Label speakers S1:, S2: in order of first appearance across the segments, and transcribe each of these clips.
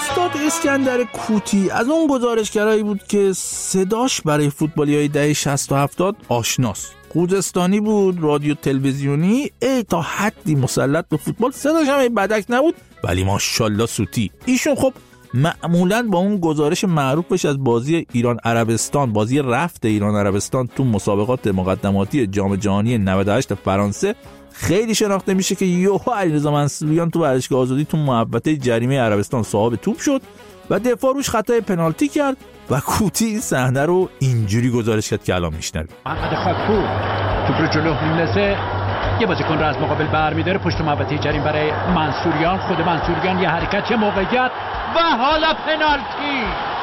S1: استاد اسکندر کوتی از اون گزارشگرایی بود که صداش برای فوتبالیای دهه 60 و 70 آشناست. خوزستانی بود، رادیو تلویزیونی، تا حدی مسلط به فوتبال، صداش هم بدک نبود ولی ماشاءالله سوتی. ایشون خب معمولاً با اون گزارش معروفش از بازی ایران عربستان، بازی رفت ایران عربستان تو مسابقات مقدماتی جام جهانی 98 فرانسه خیلی شناخته میشه که یهو علیرضا منصوریان تو ورزشگاه آزادی تو محوطه جریمه عربستان صاحب توپ شد و دفاع روش خطای پنالتی کرد و کوتی این صحنه رو اینجوری گزارش کرد که الان میشنوید.
S2: محمد خاکپور توپ رو جلو میندازه، یه بازیکن رو از مقابل برمی‌داره پشت محوطه جریمه برای منصوریان، خود منصوریان یه حرکت، چه موقعیت و حالا پنالتی.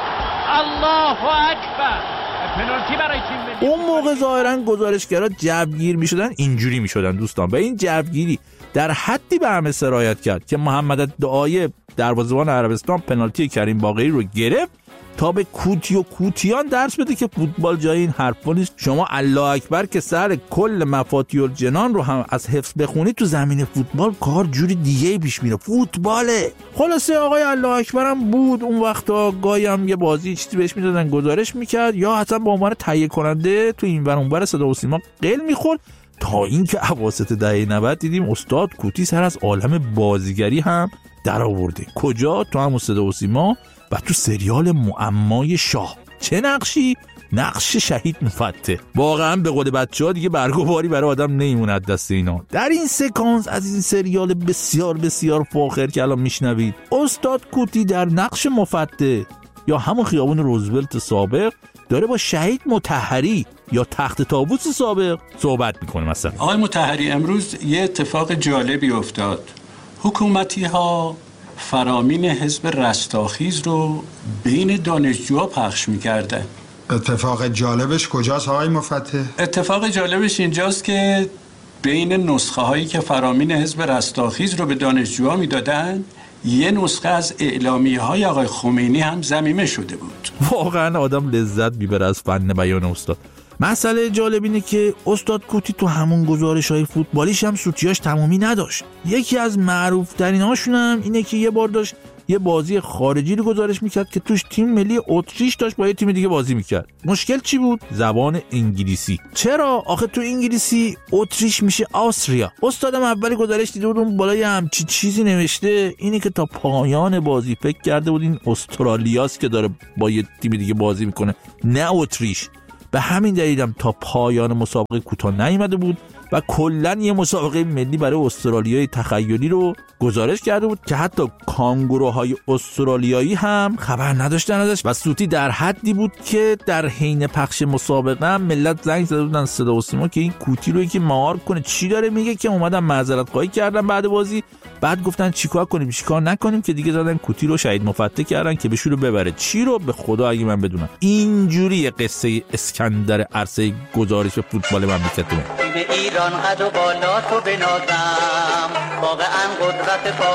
S2: الله اکبر، پنالتی برای تیم ملی.
S1: اون موقع ظاهرا گزارشگرا جوگیر میشدن، اینجوری میشدن دوستان، و این جوگیری در حدی به همه سرایت کرد که محمد دعای دروازه‌بان عربستان پنالتی کریم باقری رو گرفت تا به کوتی و کوتیان درس بده که فوتبال جای این حرفا نیست. شما الله اکبر که سر کل مفاتیح الجنان رو هم از حفظ بخونی، تو زمین فوتبال کار جوری دیگه پیش میره، فوتباله. خلاصه آقای الله اکبر هم بود اون وقتا، گاهی هم یه بازی چیزی بهش میدادن گزارش میکرد یا حتی به عنوان تهیه کننده تو این ور اون ور صدا و سیما قل میخورد، تا اینکه اواسط دهه 90 دیدیم استاد کوتی سر از عالم بازیگری هم در آورده. کجا؟ تو همون صدا و سیما و تو سریال معمای شاه. چه نقشی؟ نقش شهید مفتح. واقعا به قول بچه‌ها دیگه برگ و باری برای آدم نمیمونه دست اینا. در این سکانس از این سریال بسیار بسیار فاخر که الان میشنوید، استاد کوتی در نقش مفتح یا همون خیابون روزولت سابق داره با شهید مطهری یا تخت طاووس سابق صحبت میکنه. مثلا
S3: آقای مطهری، امروز یه اتفاق جالبی افتاد. حکومتی ها فرامین حزب رستاخیز رو بین دانشجوها پخش میکردن.
S4: اتفاق جالبش کجاست آقای مفتح؟
S3: اتفاق جالبش اینجاست که بین نسخه هایی که فرامین حزب رستاخیز رو به دانشجوها میدادن، یه نسخه از اعلامیه های آقای خمینی هم ضمیمه شده بود.
S1: واقعا آدم لذت میبره از فن بیان استاد. مسئله جالب اینه که استاد کوتی تو همون گزارش‌های فوتبالیش هم سوتیاش تمامی نداشت. یکی از معروف‌ترین هاشون هم اینه که یه بار داشت یه بازی خارجی رو گزارش میکرد که توش تیم ملی اتریش داشت با یه تیم دیگه بازی میکرد. مشکل چی بود؟ زبان انگلیسی. چرا؟ آخه تو انگلیسی اتریش میشه آستریا. استادم اولی گزارش دیده بود اون بالای همچی چیزی نوشته، اینی که تا پایان بازی فکر کرده بود این استرالیاست که داره با یه تیم دیگه بازی میکنه، نه اتریش. به همین دلیلم تا پایان مسابقه کوتاه نیامده بود و کلاً یه مسابقه ملی برای استرالیای تخیلی رو گزارش کرده بود که حتی کانگوروهای استرالیایی هم خبر نداشتن ازش و سوتی در حدی بود که در حین پخش مسابقه هم ملت زنگ زده بودن صدا و سیما که این کوتی رو یکی مهار کنه چی داره میگه، که اومدن معذرت خواهی کردن بعد بازی. بعد گفتن چیکار کنیم چیکار نکنیم، که دیگه زدن کوتی رو شهید مفتح کردن که بهشون رو ببره. چی رو؟ به خدا اگه من بدونم. اینجوری قصه اسکندر عرصه گزارش فوتبال مملکتونه.
S5: ایران قد و بالا تو بنازم، واقعا قدرت